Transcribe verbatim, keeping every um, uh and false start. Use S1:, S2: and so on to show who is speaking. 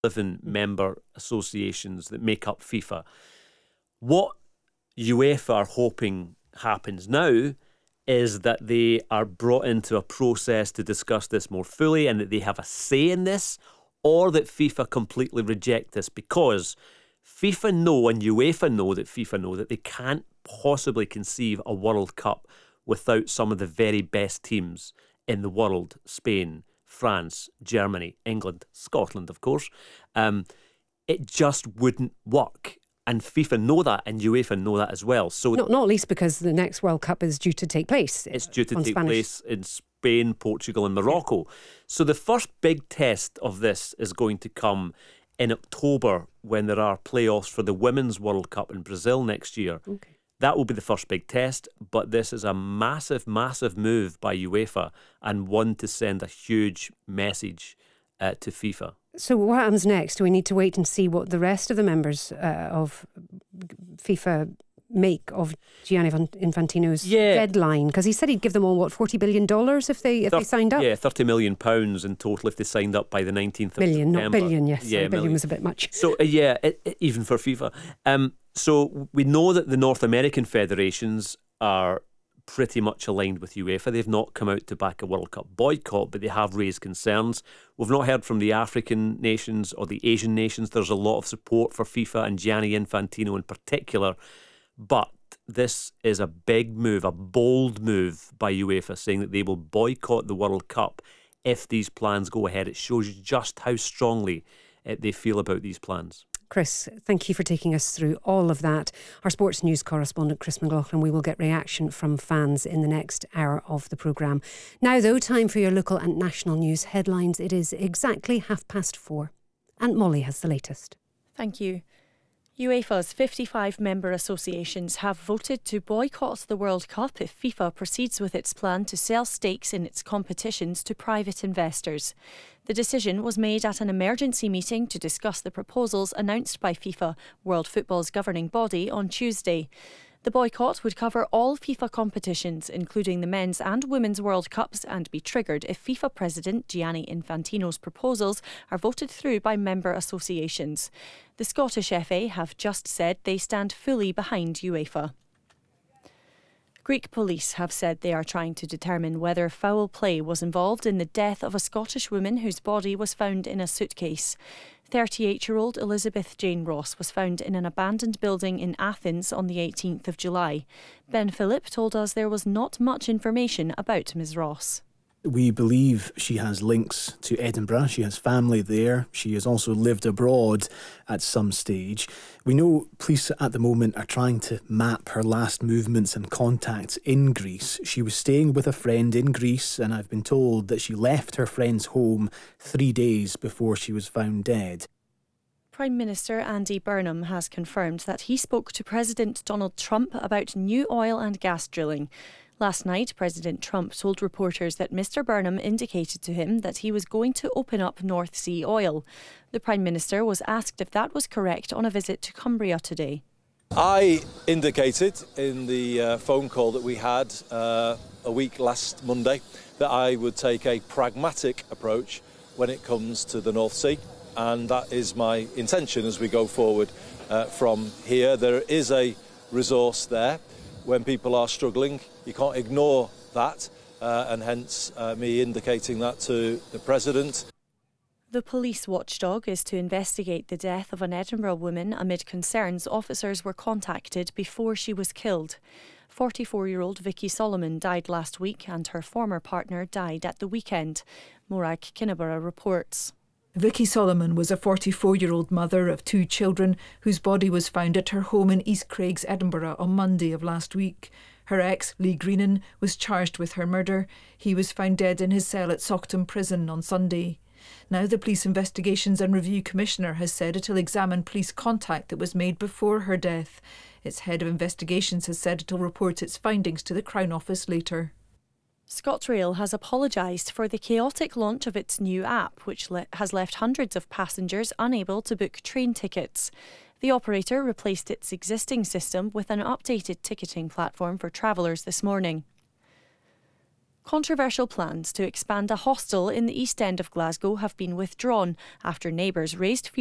S1: eleven member associations that make up FIFA. What UEFA are hoping happens now is that they are brought into a process to discuss this more fully and that they have a say in this, or that FIFA completely reject this, because FIFA know and UEFA know that FIFA know that they can't possibly conceive a World Cup without some of the very best teams in the world. Spain, France, Germany, England, Scotland, of course. Um, it just wouldn't work. And FIFA know that, and UEFA know that as well. So
S2: not, not least because the next World Cup is due to take place.
S1: It's due to take
S2: Spanish.
S1: place in Spain, Portugal and Morocco. So the first big test of this is going to come in October, when there are playoffs for the Women's World Cup in Brazil next year.
S2: Okay.
S1: That will be the first big test, but this is a massive, massive move by UEFA, and one to send a huge message uh, to FIFA.
S2: So what happens next? Do we need to wait and see what the rest of the members uh, of FIFA make of Gianni Infantino's
S1: yeah.
S2: deadline? Because he said he'd give them all, what, forty billion dollars if they if
S1: Thir-
S2: they signed up?
S1: Yeah, thirty million pounds in total if they signed up by the nineteenth of
S2: million,
S1: September.
S2: Not billion, yes.
S1: Yeah,
S2: Sorry, billion
S1: million.
S2: was a bit much.
S1: So, uh, yeah, it, it, even for FIFA. Um, so we know that the North American federations are pretty much aligned with UEFA. They've not come out to back a World Cup boycott, but they have raised concerns. We've not heard from the African nations or the Asian nations. There's a lot of support for FIFA and Gianni Infantino in particular. But this is a big move, a bold move by UEFA, saying that they will boycott the World Cup if these plans go ahead. It shows you just how strongly uh, they feel about these plans.
S2: Chris, thank you for taking us through all of that. Our sports news correspondent, Chris McLaughlin, we will get reaction from fans in the next hour of the programme. Now, though, time for your local and national news headlines. It is exactly half past four. And Molly has the latest.
S3: Thank you. UEFA's fifty-five member associations have voted to boycott the World Cup if FIFA proceeds with its plan to sell stakes in its competitions to private investors. The decision was made at an emergency meeting to discuss the proposals announced by FIFA, World Football's governing body, on Tuesday. The boycott would cover all FIFA competitions, including the Men's and Women's World Cups, and be triggered if FIFA President Gianni Infantino's proposals are voted through by member associations. The Scottish F A have just said they stand fully behind UEFA. Greek police have said they are trying to determine whether foul play was involved in the death of a Scottish woman whose body was found in a suitcase. thirty-eight-year-old Elizabeth Jane Ross was found in an abandoned building in Athens on the eighteenth of July. Ben Phillip told us there was not much information about Miz Ross.
S4: We believe she has links to Edinburgh. She has family there. She has also lived abroad at some stage. We know police at the moment are trying to map her last movements and contacts in Greece. She was staying with a friend in Greece, and I've been told that she left her friend's home three days before she was found dead.
S3: Prime Minister Andy Burnham has confirmed that he spoke to President Donald Trump about new oil and gas drilling. Last night, President Trump told reporters that Mr Burnham indicated to him that he was going to open up North Sea oil. The Prime Minister was asked if that was correct on a visit to Cumbria today.
S5: I indicated in the uh, phone call that we had uh, a week last Monday that I would take a pragmatic approach when it comes to the North Sea, and that is my intention as we go forward uh, from here. There is a resource there. When people are struggling, you can't ignore that, uh, and hence uh, me indicating that to the President.
S3: The police watchdog is to investigate the death of an Edinburgh woman amid concerns officers were contacted before she was killed. forty-four-year-old Vicky Solomon died last week and her former partner died at the weekend. Morag Kinnaborough reports.
S6: Vicky Solomon was a forty-four-year-old mother of two children whose body was found at her home in East Craigs, Edinburgh on Monday of last week. Her ex, Lee Greenan, was charged with her murder. He was found dead in his cell at Saughton Prison on Sunday. Now the Police Investigations and Review Commissioner has said it'll examine police contact that was made before her death. Its head of investigations has said it'll report its findings to the Crown Office later.
S3: ScotRail has apologised for the chaotic launch of its new app, which le- has left hundreds of passengers unable to book train tickets. The operator replaced its existing system with an updated ticketing platform for travellers this morning. Controversial plans to expand a hostel in the East End of Glasgow have been withdrawn after neighbours raised fears